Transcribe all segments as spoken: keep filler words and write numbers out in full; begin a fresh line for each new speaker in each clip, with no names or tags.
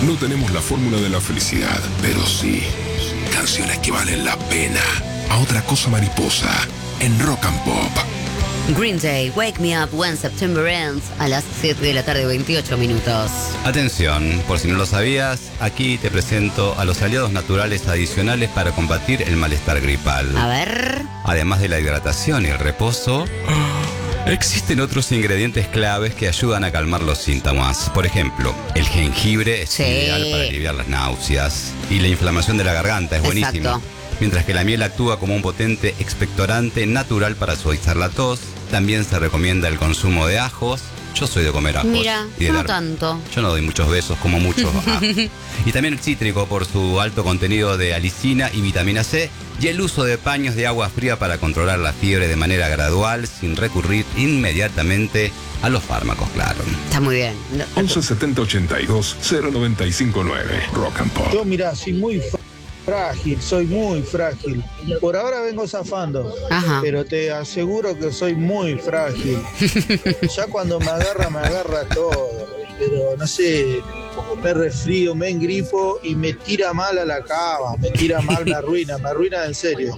No tenemos la fórmula de la felicidad, pero sí canciones que valen la pena. A otra cosa mariposa en Rock and Pop.
Green Day, Wake Me Up When September Ends, a las siete de la tarde, veintiocho minutos.
Atención, por si no lo sabías, aquí te presento a los aliados naturales adicionales para combatir el malestar gripal.
A ver.
Además de la hidratación y el reposo, existen otros ingredientes claves que ayudan a calmar los síntomas. Por ejemplo, el jengibre es
Sí.
ideal para aliviar las náuseas y la inflamación de la garganta, es buenísimo.
Exacto.
Mientras que la miel actúa como un potente expectorante natural para suavizar la tos. También se recomienda el consumo de ajos. Yo soy de comer ajos.
Mira,
y de
no
dar-
tanto.
Yo no doy muchos besos, como muchos ajos. Y también el cítrico por su alto contenido de alicina y vitamina C. Y el uso de paños de agua fría para controlar la fiebre de manera gradual sin recurrir inmediatamente a los fármacos, claro.
Está muy bien.
once setenta ochenta y dos cero noventa y cinco nueve. Rock and Pop.
Yo, mirá, soy muy frágil, soy muy frágil. Por ahora vengo zafando,
Ajá.
pero te aseguro que soy muy frágil. Ya cuando me agarra, me agarra todo. Pero no sé, me resfrío, me engripo y me tira mal a la cama, me tira mal, me arruina, me arruina en serio.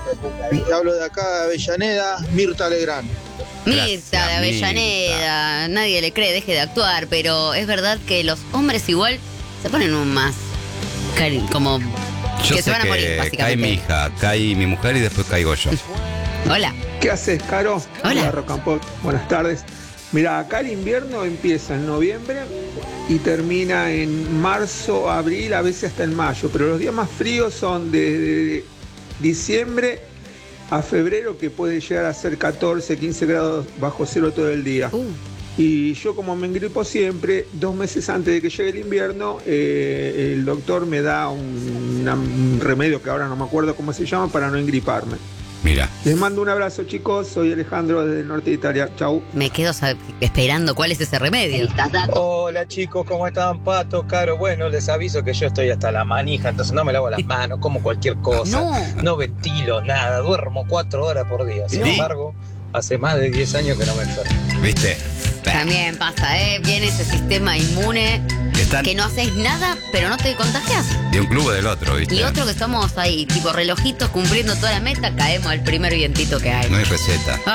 Te hablo de acá de Avellaneda, Mirta Legrand.
Mirta
Gracias,
de Avellaneda, nadie le cree, deje de actuar, pero es verdad que los hombres igual se ponen un más cari- como
Yo
que se
sé
van a morir,
que cae
básicamente.
mi hija, cae mi mujer y después caigo yo.
Hola.
¿Qué haces, Caro?
Hola.
Rock and Pop. Buenas tardes. Mira, acá el invierno empieza en noviembre y termina en marzo, abril, a veces hasta en mayo. Pero los días más fríos son desde diciembre a febrero, que puede llegar a ser catorce, quince grados bajo cero todo el día.
Uh,
Y yo, como me engripo siempre, dos meses antes de que llegue el invierno, eh, el doctor me da un, una- un remedio que ahora no me acuerdo cómo se llama para no engriparme.
Mira,
Les mando un abrazo, chicos. Soy Alejandro desde el norte de Italia. Chau.
me quedo sab- esperando cuál es ese remedio.
Hola chicos, ¿cómo están? Pato, Caro. Bueno, les aviso que yo estoy hasta la manija, entonces no me lavo las manos, como cualquier cosa.
No.
No ventilo, nada, duermo cuatro horas por día. Sin
¿Sí?
embargo, hace más de diez años que no me enfermo.
¿viste?
También pasa, ¿eh? Viene ese sistema inmune
Están
que no haces nada, pero no te contagias.
de un club o del otro, ¿viste?
Y otro que estamos ahí, tipo relojitos, cumpliendo toda la meta, caemos al primer vientito que hay.
No hay receta.